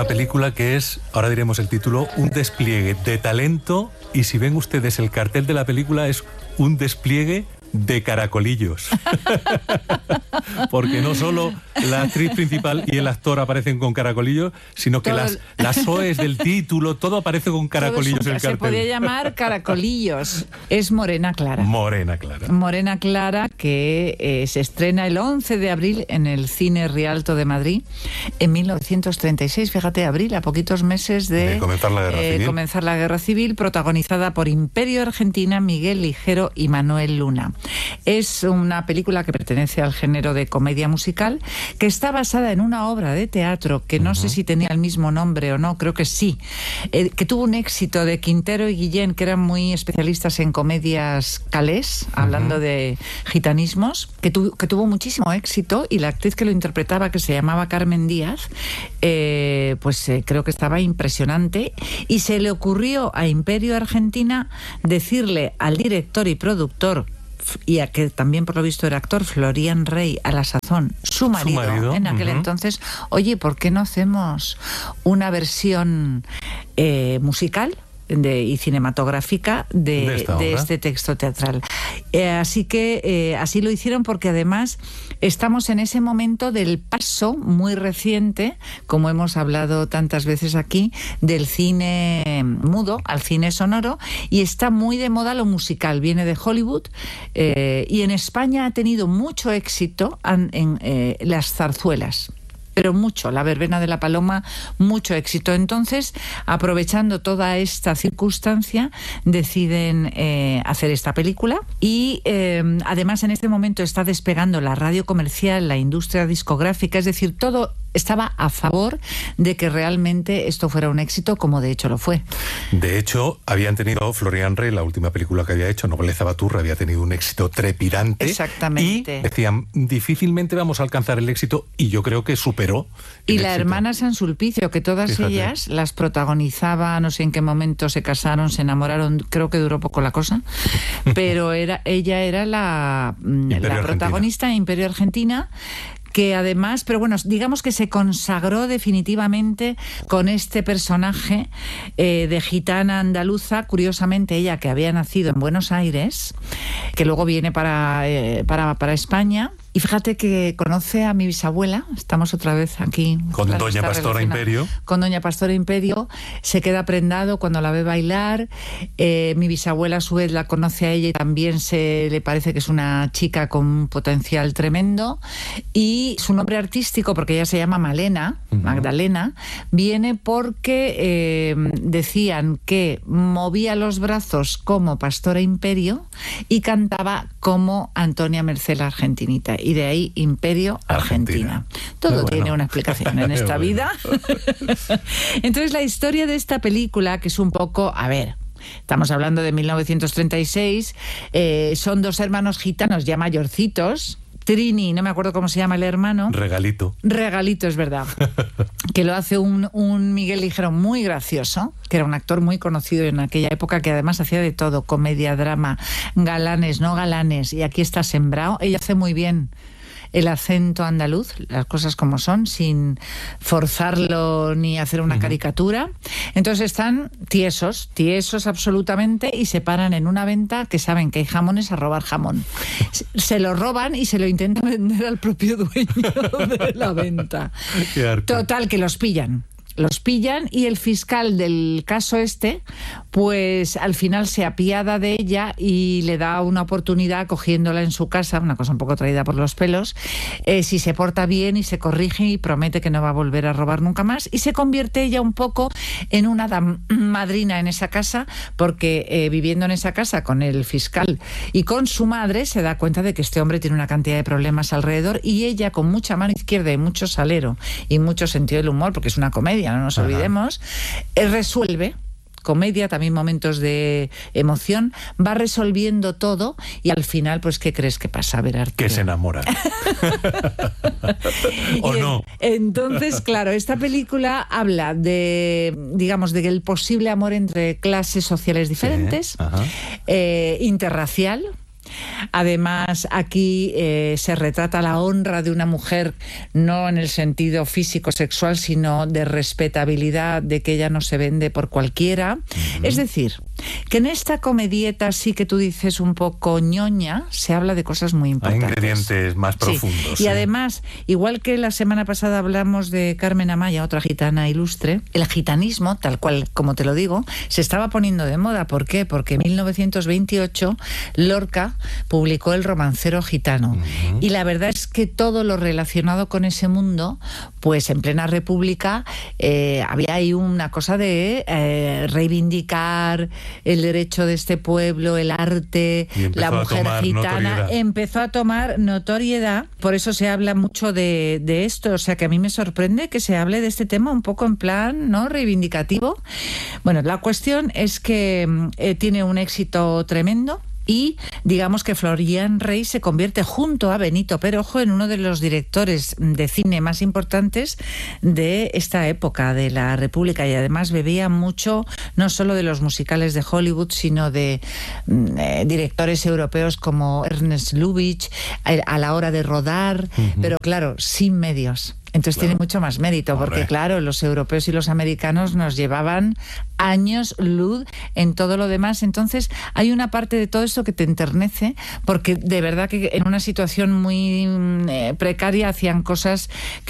Una película que es, ahora diremos el título, un despliegue de talento, y si ven ustedes el cartel de la película es un despliegue de caracolillos. Porque no solo la actriz principal y el actor aparecen con caracolillos, sino que las OEs del título, todo aparece con caracolillos en el cartel. Se podía llamar caracolillos. Es Morena Clara. Morena Clara. Morena Clara, que se estrena el 11 de abril en el Cine Rialto de Madrid en 1936. Fíjate, abril, a poquitos meses de comenzar la Guerra Civil, protagonizada por Imperio Argentina, Miguel Ligero y Manuel Luna. Es una película que pertenece al género de comedia musical, que está basada en una obra de teatro que no sé si tenía el mismo nombre o no, creo que sí, que tuvo un éxito de Quintero y Guillén, que eran muy especialistas en comedias calés, hablando de gitanismos, que tuvo muchísimo éxito, y la actriz que lo interpretaba, que se llamaba Carmen Díaz, creo que estaba impresionante, y se le ocurrió a Imperio Argentina decirle al director y productor, y a que también por lo visto era actor, Florian Rey, a la sazón su marido en aquel entonces, oye, ¿por qué no hacemos una versión musical y cinematográfica de este texto teatral? Así que así lo hicieron, porque además estamos en ese momento del paso muy reciente, como hemos hablado tantas veces aquí, del cine mudo al cine sonoro, y está muy de moda lo musical, viene de Hollywood, y en España ha tenido mucho éxito en las zarzuelas. Pero mucho, la verbena de la Paloma, mucho éxito. Entonces, aprovechando toda esta circunstancia, deciden hacer esta película, y además en este momento está despegando la radio comercial, la industria discográfica, es decir, todo estaba a favor de que realmente esto fuera un éxito, como de hecho lo fue. De hecho, habían tenido Florian Rey, la última película que había hecho, Nobleza Baturra, había tenido un éxito trepidante. Exactamente. Y decían, difícilmente vamos a alcanzar el éxito, y yo creo que superó el éxito. La hermana San Sulpicio, que todas ellas las protagonizaba, no sé en qué momento se casaron, se enamoraron, creo que duró poco la cosa, pero ella era la protagonista de Imperio Argentina, que además, pero bueno, digamos que se consagró definitivamente con este personaje de gitana andaluza, curiosamente ella que había nacido en Buenos Aires, que luego viene para España. Y fíjate que conoce a mi bisabuela, estamos otra vez aquí. Con Doña Pastora Imperio. Con Doña Pastora Imperio, se queda prendado cuando la ve bailar. Mi bisabuela a su vez la conoce a ella y también se le parece que es una chica con un potencial tremendo. Y su nombre artístico, porque ella se llama Malena, Magdalena, viene porque decían que movía los brazos como Pastora Imperio y cantaba como Antonia Merced la Argentinita. Y de ahí Imperio Argentina. Todo tiene una explicación en esta vida. Entonces la historia de esta película, que es un poco, a ver, estamos hablando de 1936, son dos hermanos gitanos ya mayorcitos, Trini, no me acuerdo cómo se llama el hermano. Regalito, es verdad. Que lo hace un Miguel Ligero muy gracioso, que era un actor muy conocido en aquella época, que además hacía de todo, comedia, drama, galanes, no galanes, y aquí está sembrado. Ella hace muy bien el acento andaluz, las cosas como son, sin forzarlo ni hacer una caricatura. Entonces están tiesos absolutamente, y se paran en una venta que saben que hay jamones a robar jamón. Se lo roban y se lo intentan vender al propio dueño de la venta. Total, que los pillan, y el fiscal del caso pues al final se apiada de ella y le da una oportunidad cogiéndola en su casa, una cosa un poco traída por los pelos, si se porta bien y se corrige y promete que no va a volver a robar nunca más, y se convierte ella un poco en una madrina en esa casa, porque viviendo en esa casa con el fiscal y con su madre, se da cuenta de que este hombre tiene una cantidad de problemas alrededor, y ella, con mucha mano izquierda y mucho salero y mucho sentido del humor, porque es una comedia, no nos olvidemos, resuelve. Comedia, también momentos de emoción, va resolviendo todo, y al final, pues, ¿qué crees que pasa? A ver, Arturo. Que se enamora. ¿O no? Entonces, claro, esta película habla de, digamos, de el posible amor entre clases sociales diferentes, interracial, Además, aquí se retrata la honra de una mujer, no en el sentido físico-sexual, sino de respetabilidad, de que ella no se vende por cualquiera. Es decir, que en esta comedieta sí que tú dices un poco ñoña, se habla de cosas muy importantes. Hay ingredientes más profundos. Sí. Y además, igual que la semana pasada hablamos de Carmen Amaya, otra gitana ilustre, el gitanismo, tal cual como te lo digo, se estaba poniendo de moda. ¿Por qué? Porque en 1928 Lorca publicó El romancero gitano. Y la verdad es que todo lo relacionado con ese mundo, pues en plena república había ahí una cosa de reivindicar el derecho de este pueblo, el arte, la mujer gitana. Empezó a tomar notoriedad. Por eso se habla mucho de esto. O sea, que a mí me sorprende que se hable de este tema un poco en plan, ¿no?, reivindicativo. Bueno, la cuestión es que tiene un éxito tremendo. Y digamos que Florian Rey se convierte junto a Benito Perojo en uno de los directores de cine más importantes de esta época de la República, y además bebía mucho no solo de los musicales de Hollywood, sino de directores europeos como Ernest Lubitsch a la hora de rodar, pero claro, sin medios. Entonces tiene mucho más mérito, porque claro, los europeos y los americanos nos llevaban años luz en todo lo demás. Entonces hay una parte de todo esto que te enternece, porque de verdad que en una situación muy precaria hacían cosas que